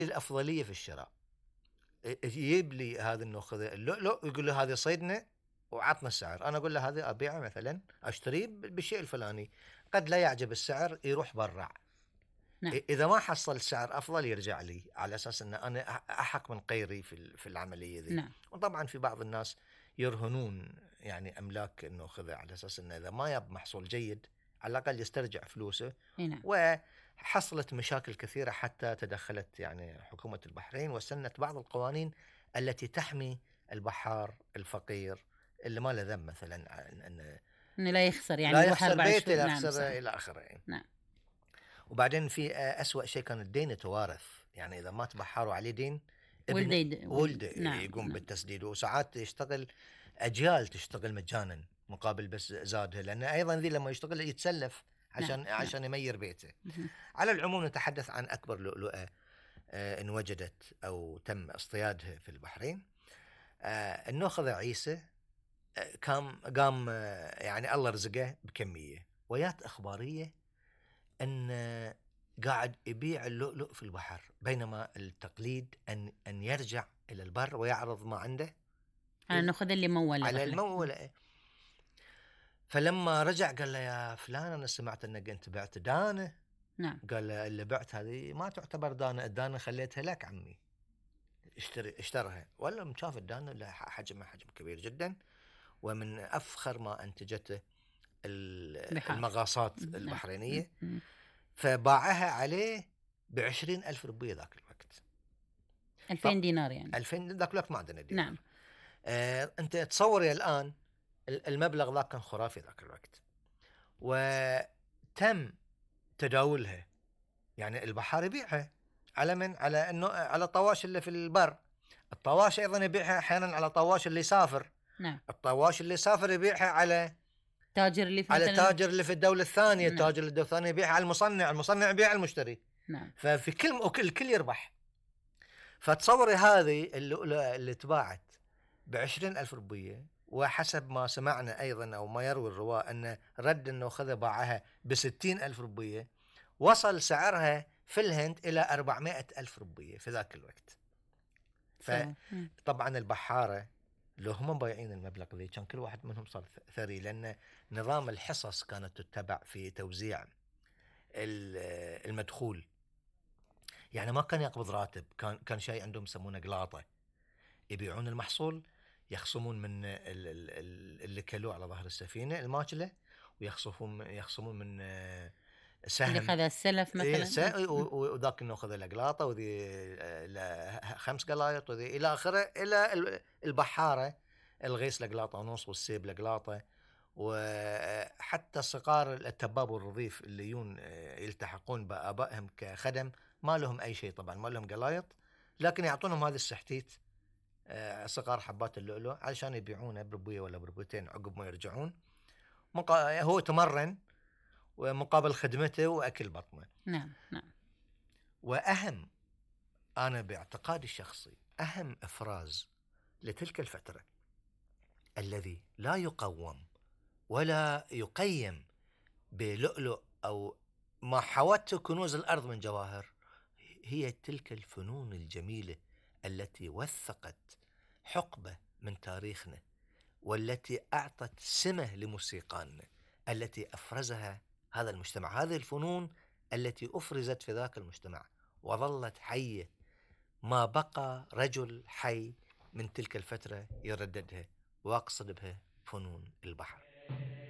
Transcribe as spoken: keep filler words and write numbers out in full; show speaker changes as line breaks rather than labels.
الأفضلية في الشراء. يجيب لي هذا النخذ اللؤلؤ يقول له هذا صيدنا وعطنا السعر، أنا أقول له هذا أبيعه مثلا أشتريه بالشيء الفلاني، قد لا يعجب السعر يروح برع.
نعم.
إذا ما حصل سعر أفضل يرجع لي على أساس أن أنا أحق من غيري في في العملية ذي.
نعم.
وطبعا في بعض الناس يرهنون يعني أملاك النخذة على أساس أنه إذا ما ياب محصول جيد على الأقل يسترجع فلوسه.
نعم.
وحصلت مشاكل كثيرة حتى تدخلت يعني حكومة البحرين وسنت بعض القوانين التي تحمي البحار الفقير اللي ما له ذنب، مثلا أن
إنه لا يخسر يعني
لا
يروح
يخسر
أربع
بيته،
شهور.
لا
نعم
يخسر
صحيح.
إلى آخره.
نعم.
وبعدين في أسوأ شيء كان الدين يتوارث، يعني إذا مات بحار وعليه دين
ولده
ابن
يد-
ولده
نعم.
يقوم
نعم.
بالتسديد، وساعات يشتغل أجيال تشتغل مجانا مقابل بس زادها، لأن أيضا ذي لما يشتغل يتسلف عشان
نعم.
عشان يمير بيته.
نعم.
على العموم نتحدث عن أكبر لؤلؤة آه، إن وجدت أو تم اصطيادها في البحرين. آه، النخذة عيسى آه، قام قام آه، يعني الله رزقه بكمية ويات أخبارية أن قاعد يبيع اللؤلؤ في البحر، بينما التقليد أن أن يرجع إلى البر ويعرض ما عنده
على النخذ اللي مول
على
الرحلة.
المولى. فلما رجع قال له يا فلان أنا سمعت أنك أنت بعت دانة.
نعم.
قال له اللي بعت هذه ما تعتبر دانة، الدانة خليتها لك عمي اشتري اشترها. ولا شاف الدانة لها حجمها حجم كبير جدا ومن أفخر ما أنتجته
بحار.
المغاصات
نعم.
البحرينية.
مم.
فباعها عليه بعشرين ألف ربية ذاك الوقت.
ألفين دينار يعني.
ألفين ذاك الوقت ما عندنا دينار.
نعم.
آه أنت تصور يا الآن المبلغ ذاك كان خرافي ذاك الوقت، وتم تداولها. يعني البحار يبيعها على من؟ على انه على الطواش اللي في البر، الطواش ايضا يبيعها احيانا على طواش اللي يسافر.
نعم.
الطواش اللي يسافر يبيعها على
تاجر اللي في
على
مثلا.
تاجر اللي في الدولة الثانية.
نعم.
تاجر الدولة الثانية يبيعها على المصنع، المصنع يبيع على المشتري.
نعم.
ففي كل وكل الكل يربح. فتصوري هذه اللي, اللي تباعت بعشرين ألف ربية، وحسب ما سمعنا أيضا أو ما يروي الرواة أن رد أنه خذ باعها بستين ألف ربية، وصل سعرها في الهند إلى أربعمائة ألف ربية في ذاك الوقت. فطبعا البحارة لو هم بايعين المبلغ ذي كان كل واحد منهم صار ثري، لأن نظام الحصص كانت تتبع في توزيع المدخول. يعني ما كان يقبض راتب، كان كان شيء عندهم يسمونه قلاطة، يبيعون المحصول يخصمون من اللي كلوه على ظهر السفينة الماكلة، ويخصمون يخصمون من سهم
اللي خذ السلف مثلا.
إيه وذاك انه خذ القلاطة وذي خمس قلايط وذي الى اخره، الى البحارة الغيس القلاطة ونص والسيب القلاطة، وحتى صقار التباب والرضيف اللي يون يلتحقون بآبائهم كخدم ما لهم أي شيء، طبعا ما لهم قلايط، لكن يعطونهم هذا السحتيت صقار حبات اللؤلؤ علشان يبيعونه بربوية ولا بربوتين عقب ما يرجعون. هو تمرن ومقابل خدمته وأكل بطنه.
نعم. نعم.
وأهم أنا باعتقادي الشخصي أهم إفراز لتلك الفترة الذي لا يقوم ولا يقيم بلؤلؤ أو ما حوته كنوز الأرض من جواهر، هي تلك الفنون الجميلة التي وثقت حقبة من تاريخنا، والتي أعطت سمة لموسيقانا التي أفرزها هذا المجتمع. هذه الفنون التي أفرزت في ذاك المجتمع وظلت حية، ما بقى رجل حي من تلك الفترة يرددها، وأقصد بها فنون البحر.